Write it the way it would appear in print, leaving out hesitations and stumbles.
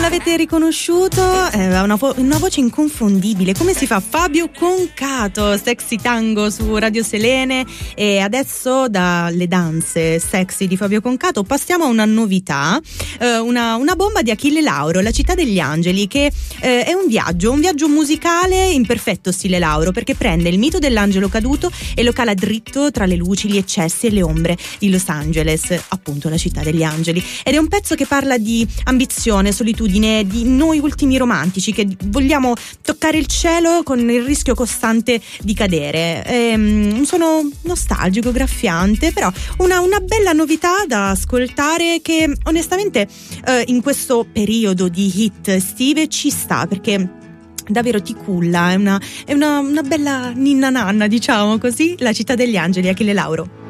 L'avete riconosciuto? Una voce inconfondibile. Come si fa? Fabio Concato, Sexy Tango su Radio Selene. E adesso dalle danze sexy di Fabio Concato passiamo a una novità, una bomba di Achille Lauro, La città degli angeli, che è un viaggio musicale in perfetto stile Lauro, perché prende il mito dell'angelo caduto e lo cala dritto tra le luci, gli eccessi e le ombre di Los Angeles, appunto la città degli angeli. Ed è un pezzo che parla di ambizione, solitudine, di noi ultimi romantici che vogliamo toccare il cielo con il rischio costante di cadere. Un suono nostalgico, graffiante, però una bella novità da ascoltare, che onestamente in questo periodo di hit estive ci sta, perché davvero ti culla, è una bella ninna nanna, diciamo così. La città degli angeli, Achille Lauro.